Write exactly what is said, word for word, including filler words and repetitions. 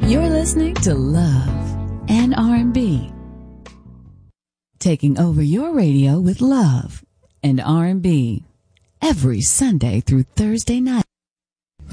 You're listening to Love and R and B. Taking over your radio with love and R and B every Sunday through Thursday night.